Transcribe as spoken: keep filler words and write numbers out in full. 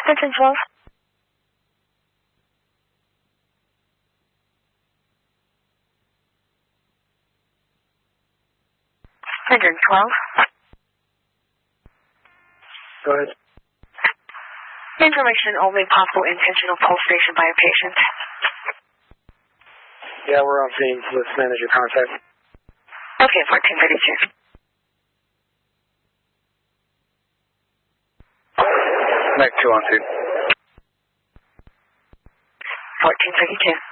Extension twelve. one hundred twelve. Go ahead. Information only possible intentional pulsation by a patient. Yeah, we're on scene. Let's manage your contact. Okay, fourteen thirty-two. Mac two on two. fourteen thirty-two.